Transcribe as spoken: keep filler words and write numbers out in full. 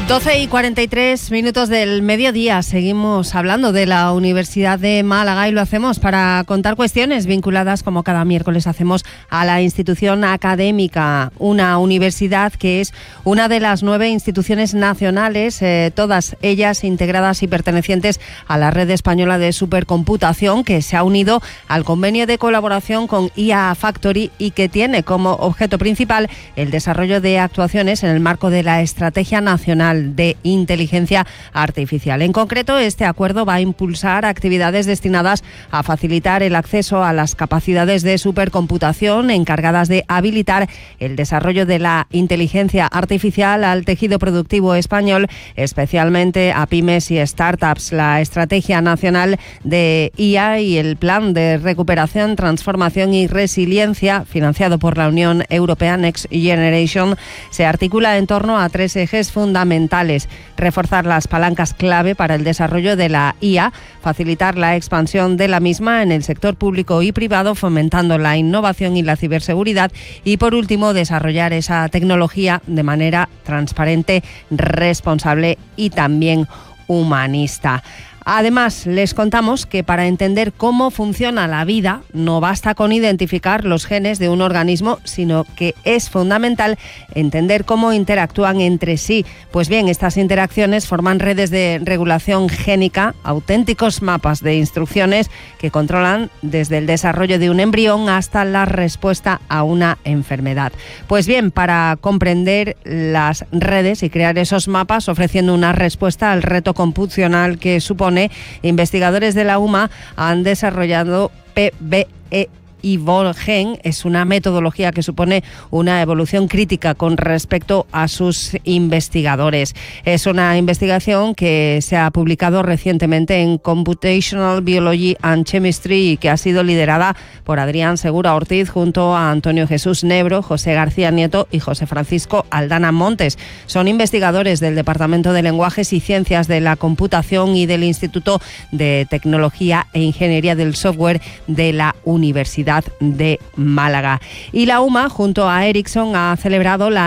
doce y cuarenta y tres minutos del mediodía. Seguimos hablando de la Universidad de Málaga y lo hacemos para contar cuestiones vinculadas, como cada miércoles hacemos, a la institución académica. Una universidad que es una de las nueve instituciones nacionales, eh, todas ellas integradas y pertenecientes a la red española de supercomputación, que se ha unido al convenio de colaboración con I A Factory y que tiene como objeto principal el desarrollo de actuaciones en el marco de la Estrategia Nacional de Inteligencia Artificial. En concreto, este acuerdo va a impulsar actividades destinadas a facilitar el acceso a las capacidades de supercomputación encargadas de habilitar el desarrollo de la inteligencia artificial al tejido productivo español, especialmente a pymes y startups. La Estrategia Nacional de I A y el Plan de Recuperación, Transformación y Resiliencia, financiado por la Unión Europea Next Generation, se articula en torno a tres ejes fundamentales: reforzar las palancas clave para el desarrollo de la I A, facilitar la expansión de la misma en el sector público y privado, fomentando la innovación y la ciberseguridad, y por último, desarrollar esa tecnología de manera transparente, responsable y también humanista. Además, les contamos que para entender cómo funciona la vida no basta con identificar los genes de un organismo, sino que es fundamental entender cómo interactúan entre sí. Pues bien, estas interacciones forman redes de regulación génica, auténticos mapas de instrucciones que controlan desde el desarrollo de un embrión hasta la respuesta a una enfermedad. Pues bien, para comprender las redes y crear esos mapas ofreciendo una respuesta al reto computacional que supone, investigadores de la U M A han desarrollado P B E Evolgen. Es una metodología que supone una evolución crítica con respecto a sus investigadores. Es una investigación que se ha publicado recientemente en Computational Biology and Chemistry y que ha sido liderada por Adrián Segura Ortiz junto a Antonio Jesús Nebro, José García Nieto y José Francisco Aldana Montes. Son investigadores del Departamento de Lenguajes y Ciencias de la Computación y del Instituto de Tecnología e Ingeniería del Software de la Universidad de Málaga. Y la U M A, junto a Ericsson, ha celebrado la